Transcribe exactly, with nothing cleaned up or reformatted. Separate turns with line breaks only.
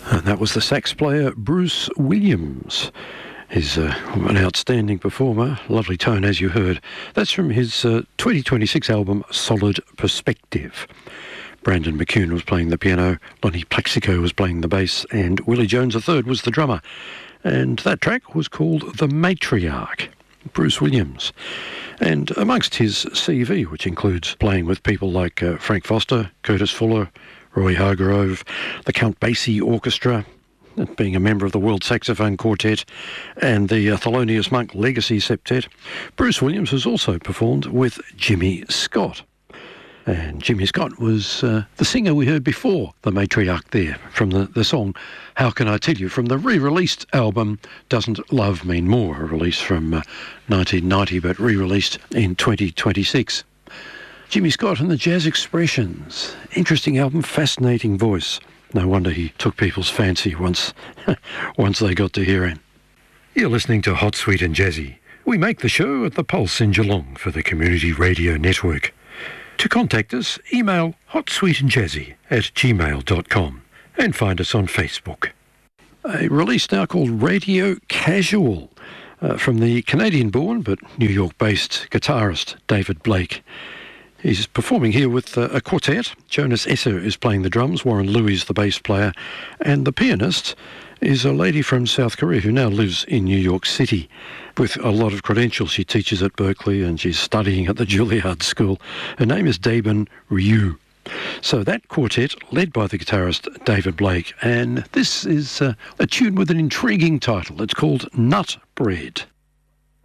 And that was the sax player Bruce Williams. He's uh, an outstanding performer, lovely tone as you heard. That's from his uh, twenty twenty-six album Solid Perspective. Brandon McCune was playing the piano, Lonnie Plexico was playing the bass, and Willie Jones the third was the drummer. And that track was called The Matriarch, Bruce Williams. And amongst his C V, which includes playing with people like uh, Frank Foster, Curtis Fuller, Roy Hargrove, the Count Basie Orchestra, being a member of the World Saxophone Quartet, and the uh, Thelonious Monk Legacy Septet, Bruce Williams has also performed with Jimmy Scott. And Jimmy Scott was uh, the singer we heard before the Matriarch there, from the, the song How Can I Tell You, from the re-released album Doesn't Love Mean More, a release from uh, nineteen ninety but re-released in twenty twenty-six. Jimmy Scott and the Jazz Expressions. Interesting album, fascinating voice. No wonder he took people's fancy once, once they got to hear him. You're listening to Hot, Sweet and Jazzy. We make the show at the Pulse in Geelong for the Community Radio Network. To contact us, email hotsweetandjazzy at gmail dot com and find us on Facebook. A release now called Radio Casual uh, from the Canadian-born but New York-based guitarist David Blake. He's performing here with uh, a quartet. Jonas Esser is playing the drums, Warren Louis the bass player, and the pianist is a lady from South Korea who now lives in New York City with a lot of credentials. She teaches at Berkeley and she's studying at the Juilliard School. Her name is Daebin Ryu. So that quartet, led by the guitarist David Blake, and this is uh, a tune with an intriguing title. It's called Nut Bread.